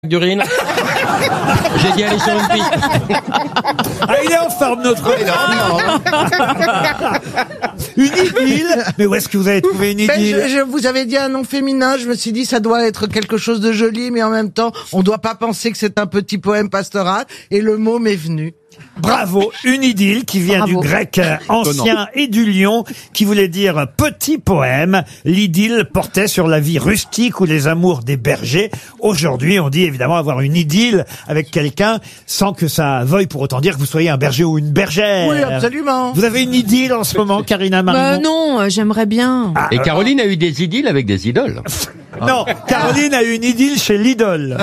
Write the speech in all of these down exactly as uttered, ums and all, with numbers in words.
d'urine. J'ai dit aller sur une piste. Ah, il est en forme, notre Une idylle. Mais où est-ce que vous avez trouvé une idylle? Ben, je, je vous avais dit un nom féminin, je me suis dit ça doit être quelque chose de joli, mais en même temps, on doit pas penser que c'est un petit poème pastoral, et le mot m'est venu. Bravo, une idylle qui vient Bravo. du grec euh, ancien et du lion, qui voulait dire petit poème. L'idylle portait sur la vie rustique ou les amours des bergers. Aujourd'hui, on dit évidemment avoir une idylle avec quelqu'un sans que ça veuille pour autant dire que vous soyez un berger ou une bergère. Oui, absolument. Vous avez une idylle en ce moment, Karina Marimon? Bah non, euh, j'aimerais bien. Ah, Et euh, Caroline a eu des idylles avec des idoles. Non, Caroline a eu une idylle chez Lidl.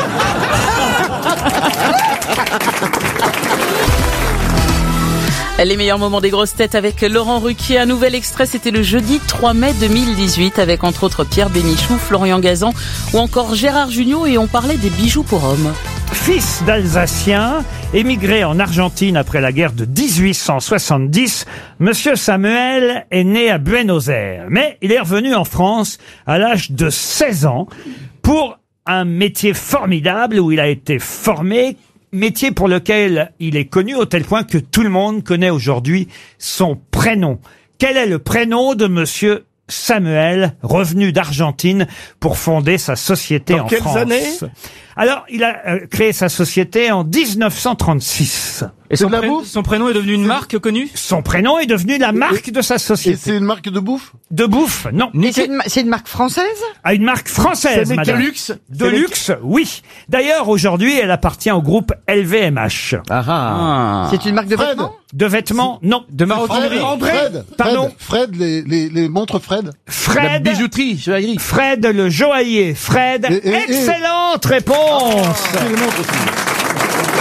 Les meilleurs moments des grosses têtes avec Laurent Ruquier. Un nouvel extrait, c'était le jeudi trois mai deux mille dix-huit avec entre autres Pierre Bénichou, Florian Gazan ou encore Gérard Jugnot, et on parlait des bijoux pour hommes. Fils d'Alsaciens, émigré en Argentine après la guerre de dix-huit cent soixante-dix, Monsieur Samuel est né à Buenos Aires. Mais il est revenu en France à l'âge de seize ans pour un métier formidable où il a été formé, métier pour lequel il est connu au tel point que tout le monde connaît aujourd'hui son prénom. Quel est le prénom de Monsieur Samuel, revenu d'Argentine pour fonder sa société Dans en quelles France? années Alors, il a euh, créé sa société en dix-neuf cent trente-six. Et son, de la pré- bouffe son prénom est devenu une marque connue? Son prénom est devenu la marque de sa Et société. c'est une marque de bouffe? De bouffe, non. Et c'est une, c'est une marque française? À une marque française, C'est madame. de luxe? De luxe, oui. D'ailleurs, aujourd'hui, elle appartient au groupe L V M H. Ah ah. C'est une marque de Fred. vêtements? De vêtements, non. De maroquinerie? Fred, Fred, Pardon? Fred, Fred, les, les, les montres Fred. Fred, bijouterie, joaillerie. Fred le joaillier. Fred, Et- et- et- excellente réponse. C'est les montres aussi.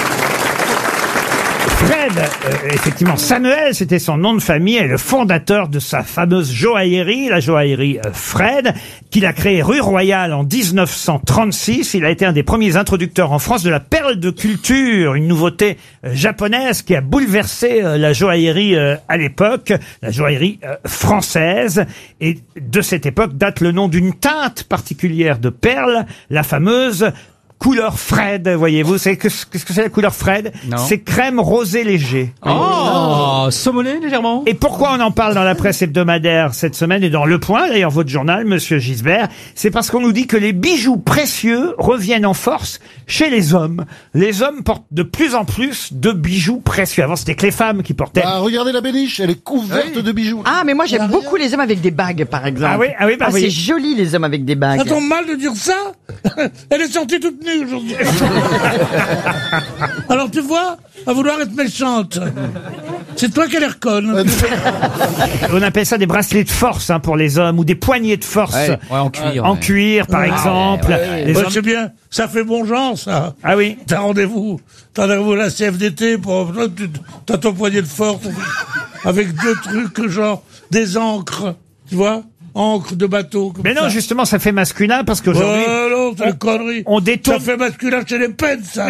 Fred, euh, effectivement, Samuel, c'était son nom de famille, est le fondateur de sa fameuse joaillerie, la joaillerie euh, Fred, qu'il a créée rue Royale en dix-neuf cent trente-six. Il a été un des premiers introducteurs en France de la perle de culture, une nouveauté euh, japonaise qui a bouleversé euh, la joaillerie euh, à l'époque, la joaillerie euh, française. Et de cette époque date le nom d'une teinte particulière de perles, la fameuse couleur Fred, voyez-vous. C'est que- qu'est-ce que c'est la couleur Fred? Non. C'est crème rosé léger. Oh, saumonné légèrement. Et pourquoi on en parle dans la presse hebdomadaire cette semaine et dans Le Point, d'ailleurs votre journal, Monsieur Gisbert? C'est parce qu'on nous dit que les bijoux précieux reviennent en force chez les hommes. Les hommes portent de plus en plus de bijoux précieux. Avant, c'était que les femmes qui portaient. Bah, regardez la béniche, elle est couverte de bijoux. Ah, mais moi j'aime beaucoup les hommes avec des bagues, par exemple. Ah oui, ah oui, bah Ah, oui. c'est joli les hommes avec des bagues. Ça tombe mal de dire ça. Elle est sortie toute nue aujourd'hui. Alors tu vois, à vouloir être méchante, c'est toi qui as l'air conne. On appelle ça des bracelets de force hein, pour les hommes ou des poignées de force. Ouais, ouais, en cuir, En ouais. cuir, par exemple. Les Ouais, hommes- c'est bien, ça fait bon genre ça. Ah oui. T'as rendez-vous, t'as rendez-vous à la C F D T pour, tu- t'as ton poignet de force avec deux trucs genre des encres, tu vois, encre de bateau. Comme Mais non, ça. justement, ça fait masculin parce qu'aujourd'hui, Oh non, c'est une connerie. on détourne. Ça fait masculin chez les peines, ça.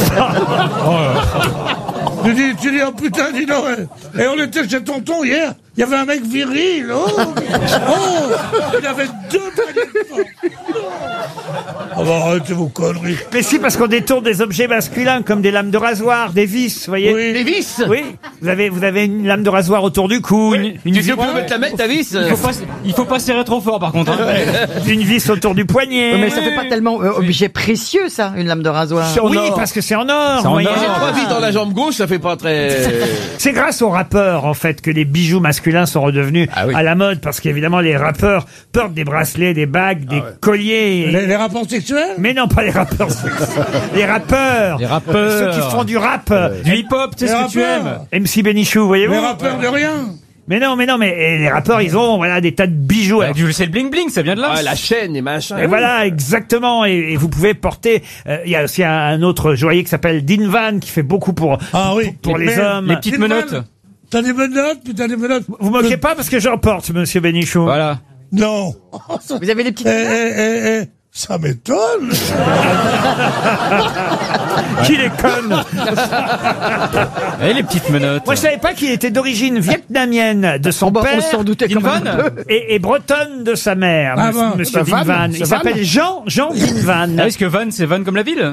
Tu dis, tu dis, oh putain, dis donc. eh. Et on était chez tonton hier, il y avait un mec viril. Oh, oh il avait deux poignées de force. Oh, bah, arrêtez vos conneries. Mais si, parce qu'on détourne des objets masculins comme des lames de rasoir, des vis, vous voyez. Oui. Des vis. Oui. Vous avez, vous avez une lame de rasoir autour du cou, une, une, vis, mettre la mettre ta vis. Il faut pas, il faut pas serrer trop fort par contre. hein. une vis autour du poignet. Ouais, mais ça fait pas tellement euh, objet précieux, ça, une lame de rasoir. Oui, parce que c'est en or. C'est en vous voyez. or. J'ai trois vis dans la jambe gauche, ça fait pas très. C'est grâce aux rappeurs, en fait, que les bijoux masculins sont redevenus Ah oui. à la mode, parce qu'évidemment, les rappeurs portent des bracelets, des bagues, des colliers. Les, les rapports sexuels. Mais non, pas les rappeurs. les rappeurs. Les rappeurs. Ceux qui font du rap. Du hip-hop, tu sais Les ce que tu aimes. rappeurs. M C Bénichou, voyez-vous. Les rappeurs de rien. Mais non, mais non, mais et les rappeurs, ils ont voilà des tas de bijoux. Bah, Alors, du- c'est le bling bling, ça vient de là. Ah, la chaîne et machin. et voilà, exactement. Et, et vous pouvez porter. euh, Il y a aussi un, un autre joaillier qui s'appelle Dinvan qui fait beaucoup pour Ah oui. pour, pour les Mais- hommes. Les petites Dinvan. menottes. T'as des menottes, putain des menottes. Vous moquez pas parce que j'en porte, Monsieur Bénichou. Voilà. Non. Vous avez des petites... Eh, eh, eh, eh. Ça m'étonne. Qu'il est conne. Et les petites menottes. Moi, je savais pas qu'il était d'origine vietnamienne de son bah, père. on s'en doutait quand Van même. Et, et bretonne de sa mère, Ah monsieur, bon, monsieur ça Vin Van, Van. ça Il Van. s'appelle Jean, Jean Vin Van. Ah, est-ce que Van, c'est Van comme la ville?